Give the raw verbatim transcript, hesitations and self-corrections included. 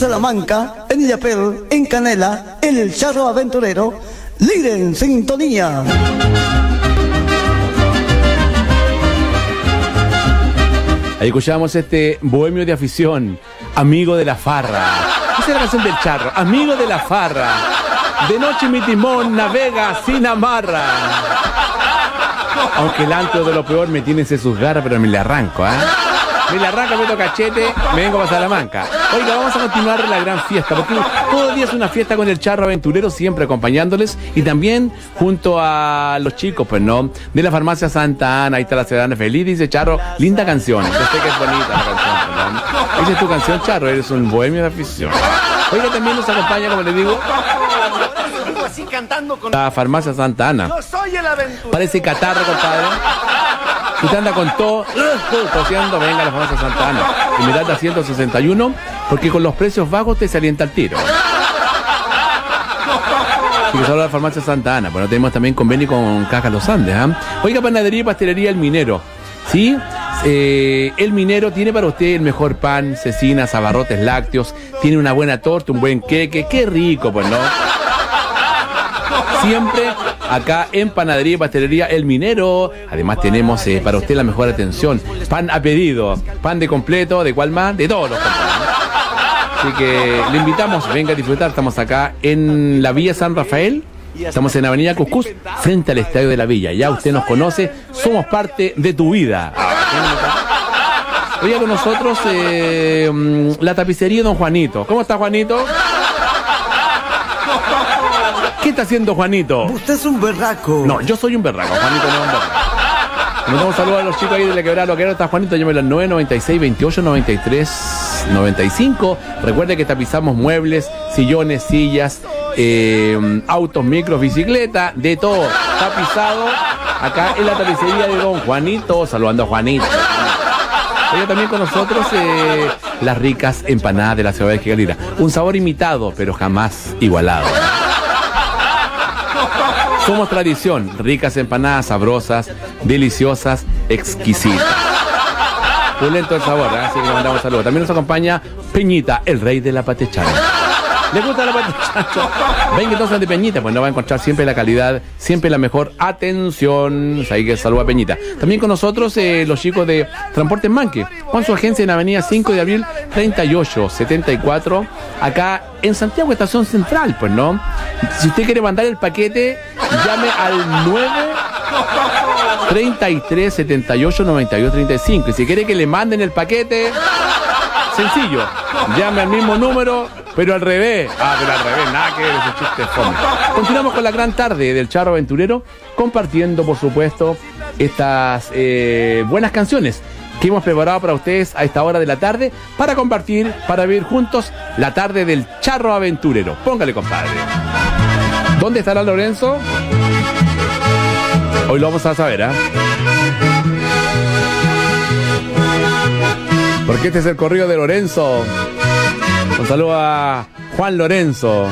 Salamanca, en Illapel, en Canela, el Charro Aventurero, líder en sintonía. Ahí escuchamos este bohemio de afición, amigo de la farra. Esa es la canción del Charro, amigo de la farra. De noche mi timón navega sin amarra. Aunque el antro de lo peor me tiene en sus garras, pero me le arranco, ¿ah? ¿eh? Me le arranco, meto cachete, me vengo para Salamanca. Oiga, vamos a continuar la gran fiesta, porque todo el día es una fiesta con el Charro Aventurero, siempre acompañándoles, y también junto a los chicos, pues, ¿no? De la farmacia Santa Ana, ahí está la ciudadana feliz, dice Charro, linda canción. Yo sé que es bonita la canción, ¿no? Esa es tu canción, Charro, eres un bohemio de afición. Oiga, también nos acompaña, como les digo, la farmacia Santa Ana. Parece catarro, compadre. Usted anda con todo, tosiendo, venga a la farmacia Santa Ana. Y mirad a ciento sesenta y uno, porque con los precios bajos te se alienta el tiro. Así que solo la farmacia Santa Ana. Bueno, tenemos también convenio con Cajas Los Andes, ¿eh? Oiga, panadería y pastelería El Minero. ¿Sí? Eh, el Minero tiene para usted el mejor pan, cecinas, abarrotes lácteos, tiene una buena torta, un buen queque, qué rico, pues, ¿no? Siempre acá en Panadería y Pastelería El Minero. Además tenemos eh, para usted la mejor atención. Pan a pedido, pan de completo, ¿de cuál más? De todos los compañeros. Así que le invitamos, venga a disfrutar. Estamos acá en la Villa San Rafael. Estamos en Avenida Cuscús, frente al Estadio de la Villa. Ya usted nos conoce, somos parte de tu vida. Oiga, con nosotros eh, la tapicería Don Juanito. ¿Cómo está, Juanito? ¿Qué está haciendo Juanito? Usted es un berraco. No, yo soy un berraco, Juanito no es un berraco. Le damos un saludo a los chicos ahí de la Quebrada Loquero. Está Juanito, llámelo al nueve noventa y seis, veintiocho, noventa y tres, noventa y cinco. Recuerde que tapizamos muebles, sillones, sillas, eh, autos, micros, bicicleta, de todo. Tapizado acá en la tapicería de Don Juanito. Saludando a Juanito. Oye, también con nosotros eh, las ricas empanadas de la ciudad de Jigalira. Un sabor imitado, pero jamás igualado. Somos tradición, ricas empanadas, sabrosas, deliciosas, exquisitas. Pulento el sabor, ¿eh? Así que le mandamos saludos. También nos acompaña Peñita, el rey de la patechana. ¿Le gusta la patechana? Venga entonces de Peñita, pues no va a encontrar siempre la calidad, siempre la mejor atención. Ahí que saluda a Peñita. También con nosotros eh, los chicos de Transportes Manque, con su agencia en Avenida cinco de abril, treinta y ocho setenta y cuatro, acá en Santiago, Estación Central, pues, ¿no? Si usted quiere mandar el paquete, llame al nueve treinta y tres, setenta y ocho, noventa y dos, treinta y cinco. Y si quiere que le manden el paquete, sencillo, llame al mismo número, pero al revés. Ah, pero al revés, nada que ver, ese chiste es fome. Continuamos con la gran tarde del Charro Aventurero, compartiendo, por supuesto, estas eh, buenas canciones que hemos preparado para ustedes a esta hora de la tarde, para compartir, para vivir juntos la tarde del Charro Aventurero. Póngale, compadre. ¿Dónde estará Lorenzo? Hoy lo vamos a saber, ¿ah? ¿eh? Porque este es el corrido de Lorenzo. Un saludo a Juan Lorenzo.